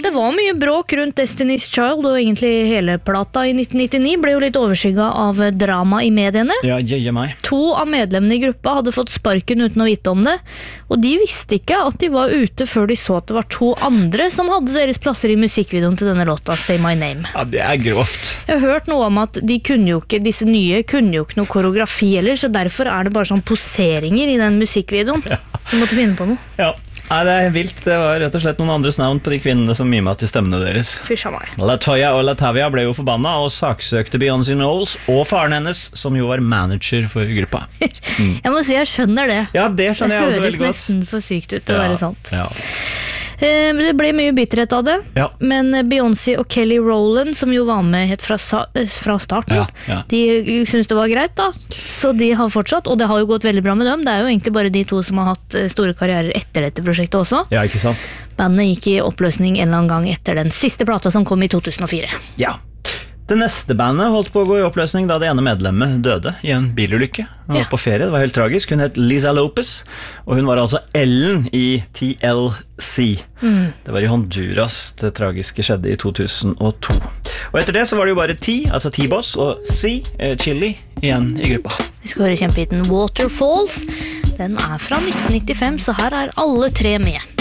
Det var mye bråk rundt Destiny's Child, og egentlig hele plata i 1999 ble jo litt overskygget av drama i mediene. Ja, jøye meg. 2 av medlemmene i gruppa hadde fått sparken uten å vite om det, og de visste ikke at de var ute før de så at det var 2 andre som hadde deres plasser i musikkvideoen til denne låta, Say My Name. Ja, det er grovt. Jeg har hørt noe om at disse nye kunne jo ikke noe koreografi heller, så derfor er det bare sånn poseringer i den musikkvideoen. Du måtte finne på noe. Ja. Nei, det er vilt. Det var rett og slett noen andres navn på de kvinnene som mimet til stemmene deres. Fysj av meg. Latoya og Latavia ble jo forbanna og saksøkte Beyoncé Knowles og faren hennes, som jo var manager for gruppa. Jeg må si jeg skjønner det. Ja, det skjønner jeg også veldig godt. Det høres nesten for sykt ut til å være sant. Ja. Det ble mye bitterhet av det, Ja. men Beyoncé og Kelly Rowland, som jo var med helt fra starten, Ja. de synes det var greit da, så de har fortsatt, og det har jo gått veldig bra med dem. Det er jo egentlig bare de 2 som har hatt store karrierer etter dette prosjektet også. Ja, ikke sant? Bandet gikk i oppløsning en eller annen gang etter den siste plata som kom i 2004. Ja. Det neste bandet holdt på å gå i oppløsning da det ene medlemmet døde i en bilulykke. Hun var på ferie, det var helt tragisk. Hun het Lisa Lopez, og hun var altså Ellen i TLC. Det var i Honduras det tragiske skjedde i 2002. Og etter det så var det jo bare T, altså T-Boss, og C, Chili, igjen i gruppa. Vi skal høre kjempehiten Waterfalls. Den er fra 1995, så her er alle 3 med.